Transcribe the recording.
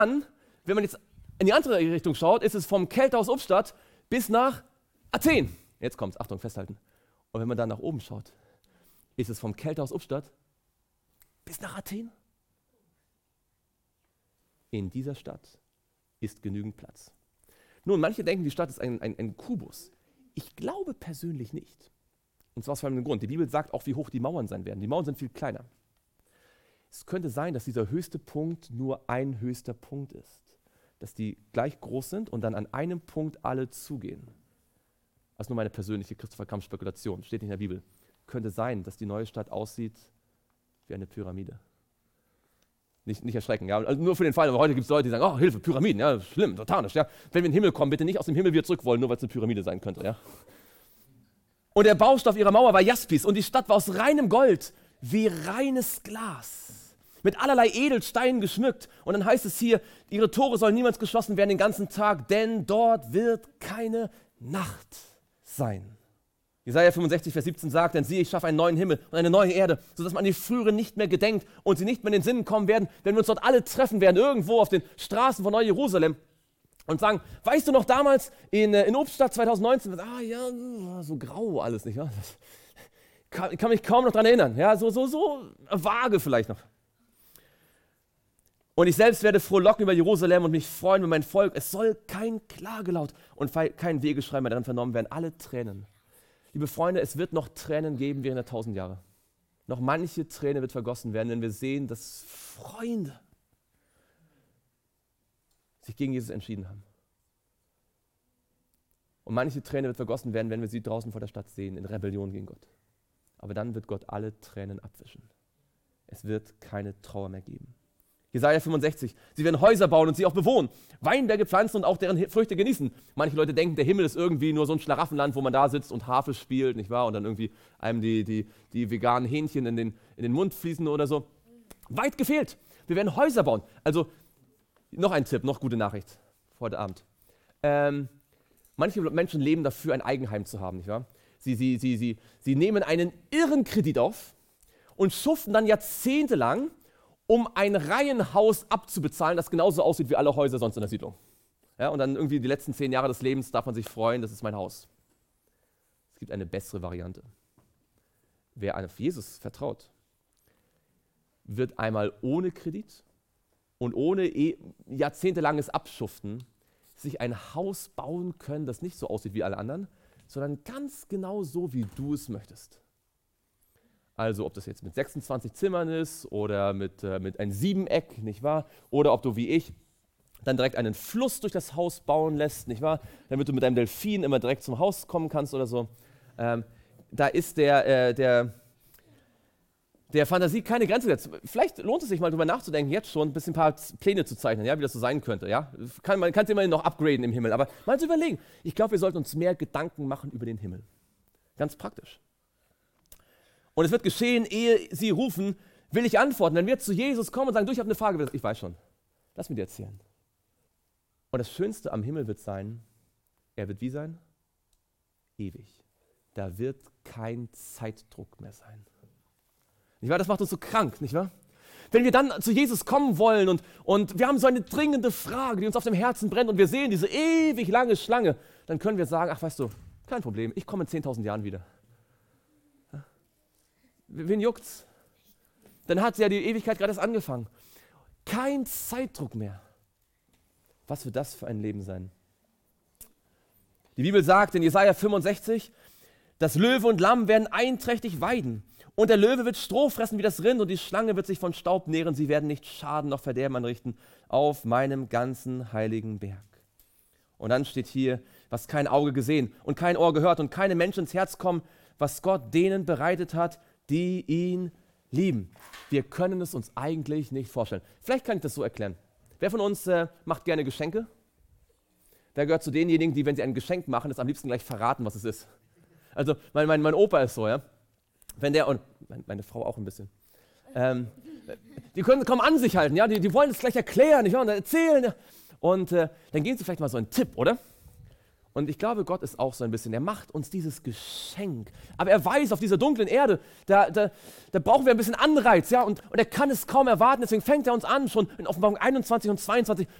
dann, wenn man jetzt in die andere Richtung schaut, ist es vom Kelterhaus Ubstadt bis nach Athen. Jetzt kommt's, Achtung, festhalten. Und wenn man dann nach oben schaut, ist es vom Kelterhaus Ubstadt bis nach Athen. In dieser Stadt ist genügend Platz. Nun, manche denken, die Stadt ist ein Kubus. Ich glaube persönlich nicht. Und zwar aus folgendem Grund. Die Bibel sagt auch, wie hoch die Mauern sein werden. Die Mauern sind viel kleiner. Es könnte sein, dass dieser höchste Punkt nur ein höchster Punkt ist. Dass die gleich groß sind und dann an einem Punkt alle zugehen. Das ist nur meine persönliche Christopher Kampf-Spekulation. Steht nicht in der Bibel. Könnte sein, dass die neue Stadt aussieht wie eine Pyramide. Nicht erschrecken, ja. Also nur für den Fall, aber heute gibt es Leute, die sagen, oh, Hilfe, Pyramiden, ja, schlimm, satanisch, ja. Wenn wir in den Himmel kommen, bitte nicht aus dem Himmel wieder zurück wollen, nur weil es eine Pyramide sein könnte, ja. Und der Baustoff ihrer Mauer war Jaspis und die Stadt war aus reinem Gold, wie reines Glas, mit allerlei Edelsteinen geschmückt. Und dann heißt es hier, ihre Tore sollen niemals geschlossen werden den ganzen Tag, denn dort wird keine Nacht sein. Jesaja 65, Vers 17 sagt, denn siehe, ich schaffe einen neuen Himmel und eine neue Erde, sodass man an die früheren nicht mehr gedenkt und sie nicht mehr in den Sinn kommen werden, wenn wir uns dort alle treffen werden, irgendwo auf den Straßen von Neu-Jerusalem und sagen, weißt du noch damals in Ubstadt 2019, ja, so grau alles, nicht wahr? Ich kann mich kaum noch daran erinnern, ja, so vage vielleicht noch. Und ich selbst werde frohlocken über Jerusalem und mich freuen über mein Volk. Es soll kein Klagelaut und kein Wehegeschrei mehr daran vernommen werden, alle Tränen. Liebe Freunde, es wird noch Tränen geben während der 1000 Jahre. Noch manche Träne wird vergossen werden, wenn wir sehen, dass Freunde sich gegen Jesus entschieden haben. Und manche Träne wird vergossen werden, wenn wir sie draußen vor der Stadt sehen, in Rebellion gegen Gott. Aber dann wird Gott alle Tränen abwischen. Es wird keine Trauer mehr geben. Jesaja 65, sie werden Häuser bauen und sie auch bewohnen, Weinberge pflanzen und auch deren Früchte genießen. Manche Leute denken, der Himmel ist irgendwie nur so ein Schlaraffenland, wo man da sitzt und Harfe spielt, nicht wahr? Und dann irgendwie einem die veganen Hähnchen in den Mund fließen oder so. Weit gefehlt. Wir werden Häuser bauen. Also, noch ein Tipp, noch gute Nachricht für heute Abend. Manche Menschen leben dafür, ein Eigenheim zu haben, nicht wahr? Sie nehmen einen irren Kredit auf und schuften dann jahrzehntelang, um ein Reihenhaus abzubezahlen, das genauso aussieht wie alle Häuser sonst in der Siedlung. Ja, und dann irgendwie die letzten 10 Jahre des Lebens darf man sich freuen, das ist mein Haus. Es gibt eine bessere Variante. Wer auf Jesus vertraut, wird einmal ohne Kredit und ohne jahrzehntelanges Abschuften sich ein Haus bauen können, das nicht so aussieht wie alle anderen, sondern ganz genau so, wie du es möchtest. Also ob das jetzt mit 26 Zimmern ist oder mit einem Siebeneck, nicht wahr? Oder ob du wie ich dann direkt einen Fluss durch das Haus bauen lässt, nicht wahr? Damit du mit einem Delfin immer direkt zum Haus kommen kannst oder so. Da ist der Fantasie keine Grenze gesetzt. Vielleicht lohnt es sich mal drüber nachzudenken, jetzt schon ein paar Pläne zu zeichnen, ja, wie das so sein könnte. Ja? Man kann es immerhin noch upgraden im Himmel, aber mal zu überlegen. Ich glaube, wir sollten uns mehr Gedanken machen über den Himmel. Ganz praktisch. Und es wird geschehen, ehe sie rufen, will ich antworten. Dann wird zu Jesus kommen und sagen, du, ich habe eine Frage. Ich weiß schon, lass mir dir erzählen. Und das Schönste am Himmel wird sein, er wird wie sein? Ewig. Da wird kein Zeitdruck mehr sein. Nicht wahr? Das macht uns so krank, nicht wahr? Wenn wir dann zu Jesus kommen wollen und wir haben so eine dringende Frage, die uns auf dem Herzen brennt und wir sehen diese ewig lange Schlange, dann können wir sagen, ach weißt du, kein Problem, ich komme in 10.000 Jahren wieder. Wen juckt's? Dann hat ja die Ewigkeit gerade erst angefangen. Kein Zeitdruck mehr. Was wird das für ein Leben sein? Die Bibel sagt in Jesaja 65, das Löwe und Lamm werden einträchtig weiden. Und der Löwe wird Stroh fressen wie das Rind und die Schlange wird sich von Staub nähren. Sie werden nicht Schaden noch Verderben anrichten auf meinem ganzen heiligen Berg. Und dann steht hier, was kein Auge gesehen und kein Ohr gehört und keinem Menschen ins Herz kommen, was Gott denen bereitet hat, die ihn lieben. Wir können es uns eigentlich nicht vorstellen. Vielleicht kann ich das so erklären. Wer von uns macht gerne Geschenke? Wer gehört zu denjenigen, die, wenn sie ein Geschenk machen, es am liebsten gleich verraten, was es ist? Also mein Opa ist so, ja. Wenn der, und meine Frau auch ein bisschen. Die können kaum an sich halten, ja. Die wollen es gleich erklären, nicht wahr? Und erzählen. Ja? Und dann geben sie vielleicht mal so einen Tipp, oder? Und ich glaube, Gott ist auch so ein bisschen, er macht uns dieses Geschenk. Aber er weiß, auf dieser dunklen Erde, da brauchen wir ein bisschen Anreiz, ja, und er kann es kaum erwarten, deswegen fängt er uns an, schon in Offenbarung 21 und 22,